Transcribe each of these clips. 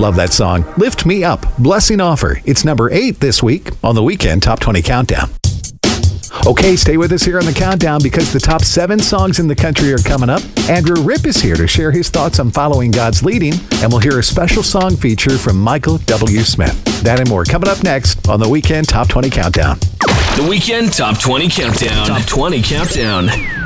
Love that song. Lift Me Up, Blessing Offer. It's number 8 this week on the Weekend Top 20 Countdown. Okay, stay with us here on the countdown because the top 7 songs in the country are coming up. Andrew Ripp is here to share his thoughts on following God's leading, and we'll hear a special song feature from Michael W. Smith. That and more coming up next on the Weekend Top 20 Countdown. The Weekend Top 20 Countdown. Top 20 Countdown.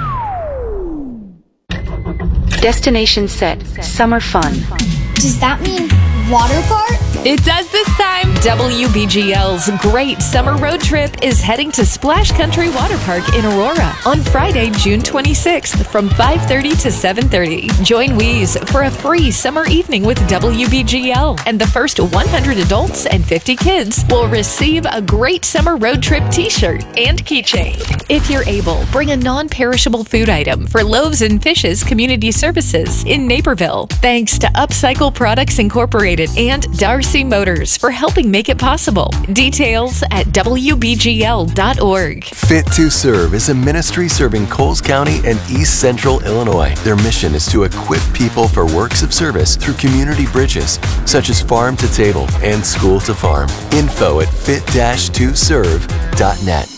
Destination set. Summer fun. Does that mean water park? It does this time. WBGL's Great Summer Road Trip is heading to Splash Country Water Park in Aurora on Friday, June 26th from 5:30 to 7:30. Join Wheeze for a free summer evening with WBGL, and the first 100 adults and 50 kids will receive a Great Summer Road Trip t-shirt and keychain. If you're able, bring a non-perishable food item for Loaves and Fishes Community Services in Naperville. Thanks to Upcycle Products Incorporated and Darcy Motors for helping make it possible. Details at WBGL.org. Fit to Serve is a ministry serving Coles County and East Central Illinois. Their mission is to equip people for works of service through community bridges, such as Farm to Table and School to Farm. Info at fit-2serve.net.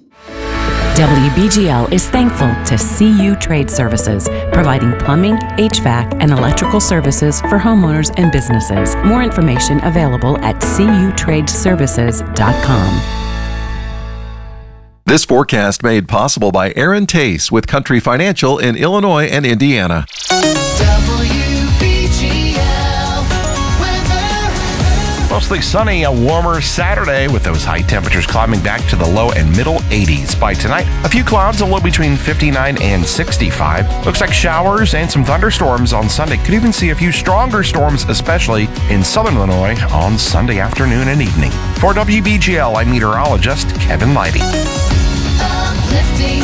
WBGL is thankful to CU Trade Services, providing plumbing, HVAC, and electrical services for homeowners and businesses. More information available at cutradeservices.com. This forecast made possible by Aaron Tace with Country Financial in Illinois and Indiana. Mostly sunny, a warmer Saturday with those high temperatures climbing back to the low and middle 80s. By tonight, a few clouds, a low between 59 and 65. Looks like showers and some thunderstorms on Sunday. Could even see a few stronger storms, especially in southern Illinois on Sunday afternoon and evening. For WBGL, I'm meteorologist Kevin Leidy. Uplifting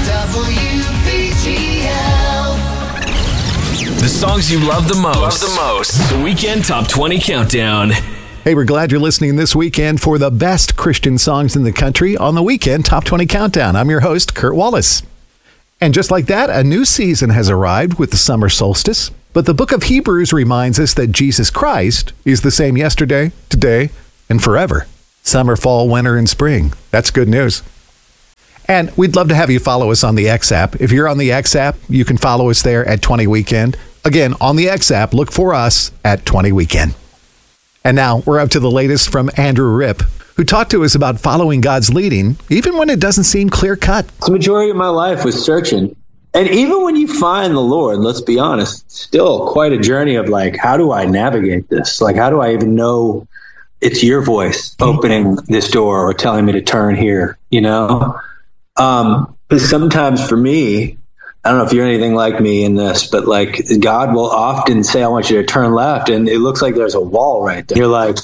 WBGL. The songs you love the most. The Weekend Top 20 Countdown. Hey, we're glad you're listening this weekend for the best Christian songs in the country on the Weekend Top 20 Countdown. I'm your host, Kurt Wallace. And just like that, a new season has arrived with the summer solstice. But the book of Hebrews reminds us that Jesus Christ is the same yesterday, today, and forever. Summer, fall, winter, and spring. That's good news. And we'd love to have you follow us on the X app. If you're on the X app, you can follow us there at 20 Weekend. Again, on the X app, look for us at 20 Weekend. And now we're up to the latest from Andrew Ripp, who talked to us about following God's leading, even when it doesn't seem clear-cut. The majority of my life was searching. And even when you find the Lord, let's be honest, still quite a journey of like, how do I navigate this? Like, how do I even know it's your voice opening this door or telling me to turn here, you know? But sometimes for me, I don't know if you're anything like me in this, but like God will often say, I want you to turn left. And it looks like there's a wall right there. You're like,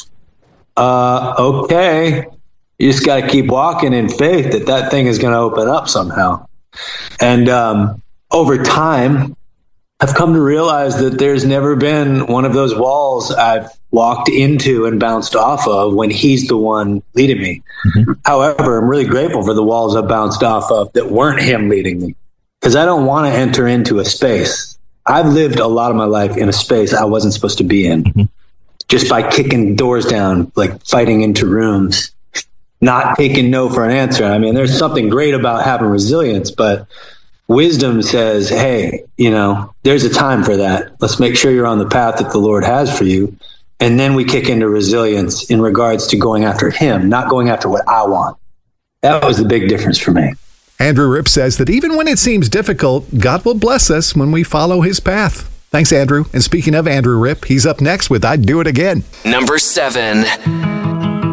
okay, you just got to keep walking in faith that thing is going to open up somehow. And over time, I've come to realize that there's never been one of those walls I've walked into and bounced off of when he's the one leading me. Mm-hmm. However, I'm really grateful for the walls I bounced off of that weren't him leading me. Because I don't want to enter into a space. I've lived a lot of my life in a space I wasn't supposed to be in. Mm-hmm. Just by kicking doors down, like fighting into rooms, not taking no for an answer. I mean, there's something great about having resilience, but wisdom says, hey, you know, there's a time for that. Let's make sure you're on the path that the Lord has for you. And then we kick into resilience in regards to going after him, not going after what I want. That was the big difference for me. Andrew Ripp says that even when it seems difficult, God will bless us when we follow his path. Thanks, Andrew. And speaking of Andrew Ripp, he's up next with I'd Do It Again. Number 7.